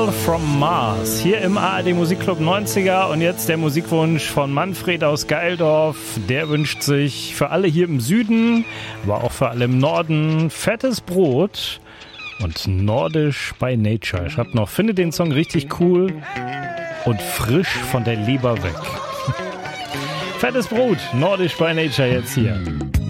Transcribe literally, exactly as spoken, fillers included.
Girl from Mars. Hier im A R D Musikclub neunziger und jetzt der Musikwunsch von Manfred aus Geildorf. Der wünscht sich für alle hier im Süden, aber auch für alle im Norden fettes Brot und Nordisch by Nature. Ich hab noch, finde den Song richtig cool und frisch von der Leber weg. Fettes Brot, Nordisch by Nature jetzt hier.